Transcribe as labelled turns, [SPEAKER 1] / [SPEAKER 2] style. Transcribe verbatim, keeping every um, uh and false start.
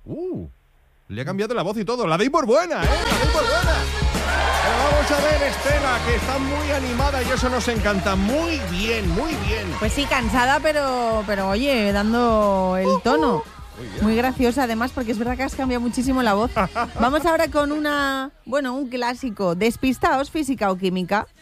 [SPEAKER 1] Uh, le ha cambiado la voz y todo. La doy por buena, ¿eh? La doy por buena. Pero vamos a ver, Estela, que está muy animada y eso nos encanta. Muy bien, muy bien.
[SPEAKER 2] Pues sí, cansada, pero, pero oye, dando el tono. Muy, muy graciosa además, porque es verdad que has cambiado muchísimo la voz. Vamos ahora con una, bueno, un clásico. Despistaos, física o química.